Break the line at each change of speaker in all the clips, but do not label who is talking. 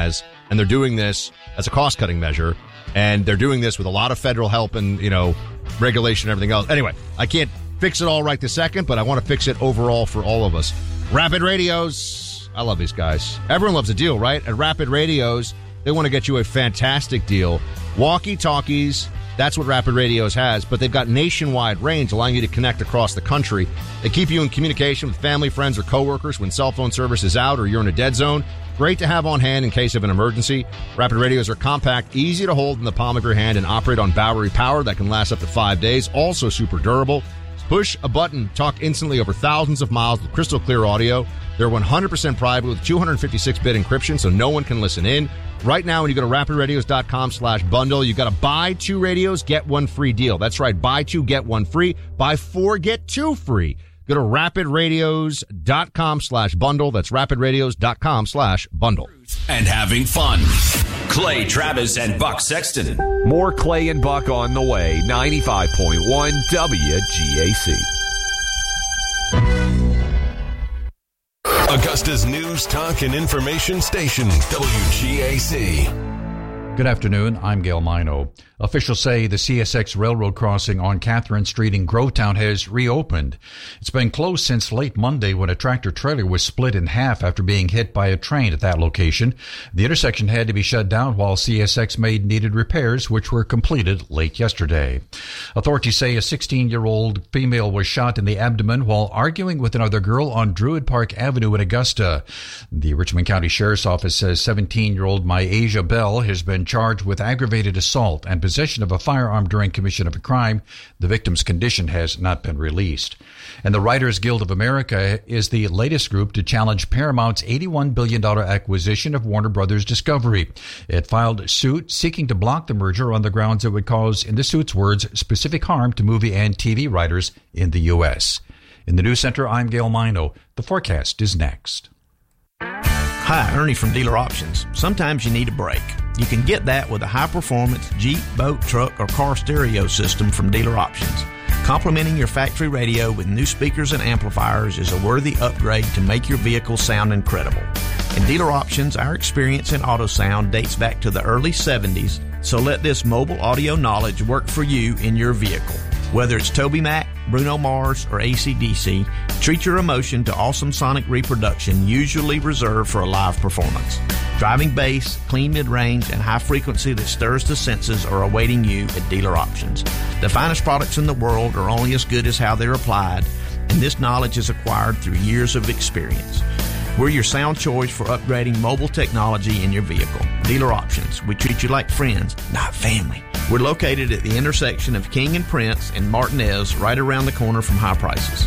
has, and they're doing this as a cost-cutting measure, and they're doing this with a lot of federal help and, regulation and everything else. Anyway, I can't fix it all right this second, but I want to fix it overall for all of us. Rapid Radios. I love these guys. Everyone loves a deal, right? At Rapid Radios, they want to get you a fantastic deal. Walkie-talkies, that's what Rapid Radios has, but they've got nationwide range, allowing you to connect across the country. They keep you in communication with family, friends, or coworkers when cell phone service is out or you're in a dead zone. Great to have on hand in case of an emergency. Rapid Radios are compact, easy to hold in the palm of your hand, and operate on battery power that can last up to 5 days. Also super durable. Push a button, talk instantly over thousands of miles with crystal clear audio. They're 100% private with 256-bit encryption, so no one can listen in. Right now, when you go to rapidradios.com/bundle, you got to buy 2 radios, get 1 free deal. That's right. Buy 2, get 1 free. Buy 4, get 2 free. Go to rapidradios.com/bundle. That's rapidradios.com/bundle.
And having fun. Clay Travis and Buck Sexton.
More Clay and Buck on the way. 95.1 WGAC.
Augusta's news, talk, and information station, WGAC.
Good afternoon. I'm Gail Mino. Officials say the CSX railroad crossing on Catherine Street in Grovetown has reopened. It's been closed since late Monday when a tractor-trailer was split in half after being hit by a train at that location. The intersection had to be shut down while CSX made needed repairs, which were completed late yesterday. Authorities say a 16-year-old female was shot in the abdomen while arguing with another girl on Druid Park Avenue in Augusta. The Richmond County Sheriff's Office says 17-year-old Myasia Bell has been charged with aggravated assault and possession of a firearm during commission of a crime. The victim's condition has not been released. And the Writers Guild of America is the latest group to challenge Paramount's $81 billion acquisition of Warner Brothers Discovery. It filed suit seeking to block the merger on the grounds it would cause, in the suit's words, specific harm to movie and TV writers in the U.S. In the News Center, I'm Gail Mino. The forecast is next.
Hi, Ernie from Dealer Options. Sometimes you need a break. You can get that with a high-performance Jeep, boat, truck, or car stereo system from Dealer Options. Complementing your factory radio with new speakers and amplifiers is a worthy upgrade to make your vehicle sound incredible. In Dealer Options, our experience in auto sound dates back to the early 70s, so let this mobile audio knowledge work for you in your vehicle. Whether it's Toby Mac, Bruno Mars, or AC/DC, treat your emotion to awesome sonic reproduction usually reserved for a live performance. Driving bass, clean mid-range, and high frequency that stirs the senses are awaiting you at Dealer Options. The finest products in the world are only as good as how they're applied, and this knowledge is acquired through years of experience. We're your sound choice for upgrading mobile technology in your vehicle. Dealer Options. We treat you like friends, not family. We're located at the intersection of King and Prince and Martinez, right around the corner from High Prices.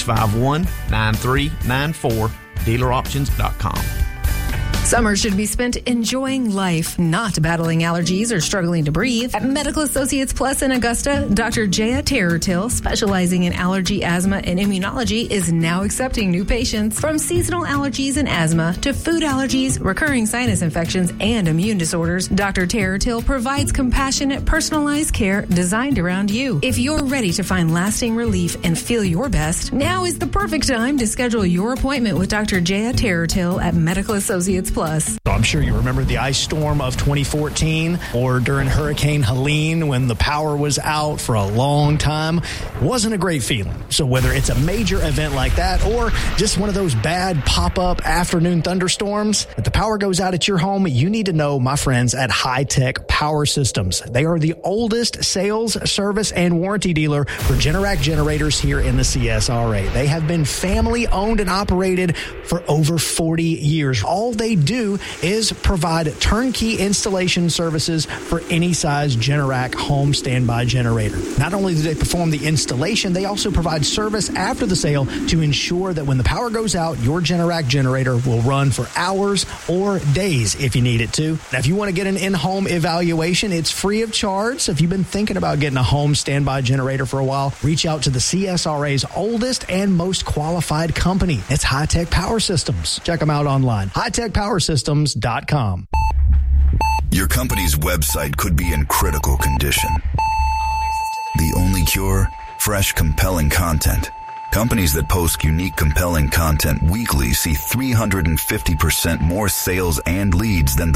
651-9394, dealeroptions.com.
Summer should be spent enjoying life, not battling allergies or struggling to breathe. At Medical Associates Plus in Augusta, Dr. Jaya Terratil, specializing in allergy, asthma, and immunology, is now accepting new patients. From seasonal allergies and asthma to food allergies, recurring sinus infections, and immune disorders, Dr. Terratil provides compassionate, personalized care designed around you. If you're ready to find lasting relief and feel your best, now is the perfect time to schedule your appointment with Dr. Jaya Terratil at Medical Associates Plus.
I'm sure you remember the ice storm of 2014 or during Hurricane Helene when the power was out for a long time. It wasn't a great feeling. So whether it's a major event like that or just one of those bad pop-up afternoon thunderstorms, if the power goes out at your home, you need to know my friends at High Tech Power Systems. They are the oldest sales, service, and warranty dealer for Generac generators here in the CSRA. They have been family owned and operated for over 40 years. All they do is provide turnkey installation services for any size Generac home standby generator. Not only do they perform the installation, they also provide service after the sale to ensure that when the power goes out, your Generac generator will run for hours or days if you need it to. Now, if you want to get an in-home evaluation, it's free of charge. So if you've been thinking about getting a home standby generator for a while, reach out to the CSRA's oldest and most qualified company. It's High Tech Power Systems. Check them out online. HighTechPowerSystems.com.
Your company's website could be in critical condition. The only cure? Fresh, compelling content. Companies that post unique, compelling content weekly see 350% more sales and leads than